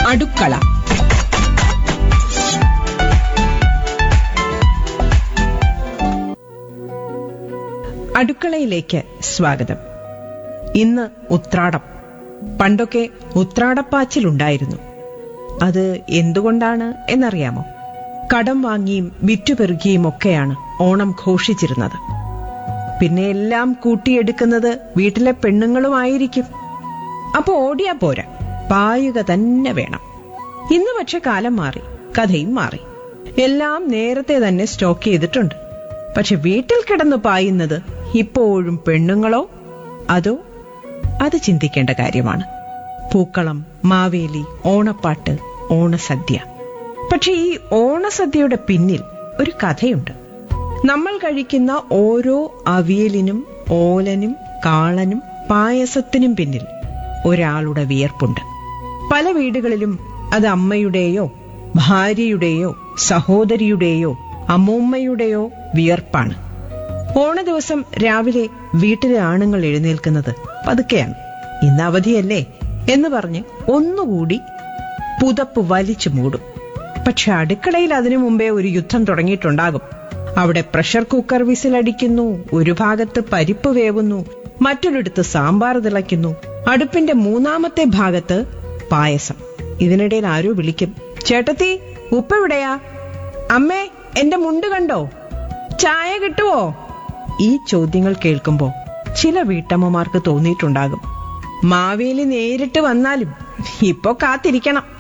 അടുക്കള. അടുക്കളയിലേക്ക് സ്വാഗതം. ഇന്ന് ഉത്രാടം. പണ്ടൊക്കെ ഉത്രാടപ്പാച്ചിലുണ്ടായിരുന്നു. അത് എന്തുകൊണ്ടാണ് എന്നറിയാമോ? കടം വാങ്ങിയും വിറ്റുപെറുകിയും ഒക്കെയാണ് ഓണം ഘോഷിച്ചിരുന്നത്. പിന്നെ എല്ലാം കൂട്ടിയെടുക്കുന്നത് വീട്ടിലെ പെണ്ണുങ്ങളുമായിരിക്കും. അപ്പൊ ഓടിയാ പോരാ, പായുക തന്നെ വേണം. ഇന്ന് പക്ഷെ കാലം മാറി, കഥയും മാറി. എല്ലാം നേരത്തെ തന്നെ സ്റ്റോക്ക് ചെയ്തിട്ടുണ്ട്. പക്ഷെ വീട്ടിൽ കിടന്ന് പായുന്നത് ഇപ്പോഴും പെണ്ണുങ്ങളോ അതോ? അത് ചിന്തിക്കേണ്ട കാര്യമാണ്. പൂക്കളം, മാവേലി, ഓണപ്പാട്ട്, ഓണസദ്യ. പക്ഷെ ഈ ഓണസദ്യയുടെ പിന്നിൽ ഒരു കഥയുണ്ട്. നമ്മൾ കഴിക്കുന്ന ഓരോ അവിയലിനും ഓലനും കാളനും പായസത്തിനും പിന്നിൽ ഒരാളുടെ വിയർപ്പുണ്ട്. പല വീടുകളിലും അത് അമ്മയുടെയോ ഭാര്യയുടെയോ സഹോദരിയുടെയോ അമ്മൂമ്മയുടെയോ വിയർപ്പാണ്. ഓണ ദിവസം രാവിലെ വീട്ടിലെ ആണുങ്ങൾ എഴുന്നേൽക്കുന്നത് പതുക്കെയാണ്. ഇന്ന് അവധിയല്ലേ എന്ന് പറഞ്ഞ് ഒന്നുകൂടി പുതപ്പ് വലിച്ചു മൂടും. പക്ഷെ അടുക്കളയിൽ അതിനു മുമ്പേ ഒരു യുദ്ധം തുടങ്ങിയിട്ടുണ്ടാകും. അവിടെ പ്രഷർ കുക്കർ വിസിലടിക്കുന്നു, ഒരു ഭാഗത്ത് പരിപ്പ് വേവുന്നു, മറ്റൊരിടത്ത് സാമ്പാർ തിളയ്ക്കുന്നു, അടുപ്പിന്റെ മൂന്നാമത്തെ ഭാഗത്ത് പായസം. ഇതിനിടയിൽ ആരോ വിളിക്കും, ചേട്ടത്തി ഉപ്പെവിടെയാ? അമ്മേ എന്റെ മുണ്ട് കണ്ടോ? ചായ കിട്ടുവോ? ഈ ചോദ്യങ്ങൾ കേൾക്കുമ്പോ ചില വീട്ടമ്മമാർക്ക് തോന്നിയിട്ടുണ്ടാകും, മാവേലി നേരിട്ട് വന്നാലും ഇപ്പോ കാത്തിരിക്കണം.